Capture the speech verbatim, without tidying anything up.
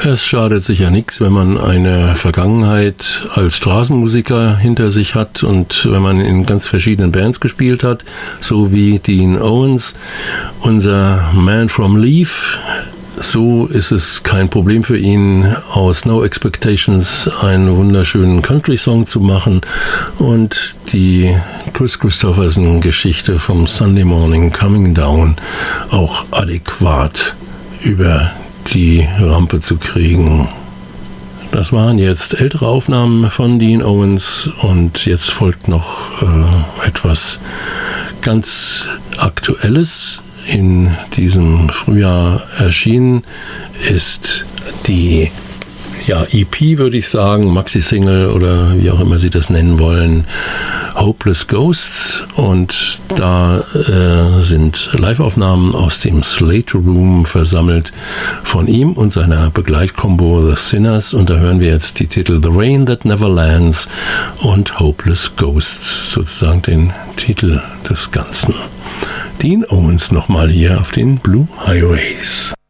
Es schadet sicher nichts, wenn man eine Vergangenheit als Straßenmusiker hinter sich hat und wenn man in ganz verschiedenen Bands gespielt hat, so wie Dean Owens, unser Man from Leaf. So ist es kein Problem für ihn, aus No Expectations einen wunderschönen Country-Song zu machen und die Kris Kristofferson-Geschichte vom Sunday Morning Coming Down auch adäquat über die Rampe zu kriegen. Das waren jetzt ältere Aufnahmen von Dean Owens und jetzt folgt noch äh, etwas ganz Aktuelles. In diesem Frühjahr erschienen ist die ja, E P, würde ich sagen, Maxi-Single oder wie auch immer Sie das nennen wollen, Hopeless Ghosts, und da äh, sind Live-Aufnahmen aus dem Slater Room versammelt von ihm und seiner Begleitkombo The Sinners, und da hören wir jetzt die Titel The Rain That Never Lands und Hopeless Ghosts, sozusagen den Titel des Ganzen. Dean Owens nochmal hier auf den Blue Highways.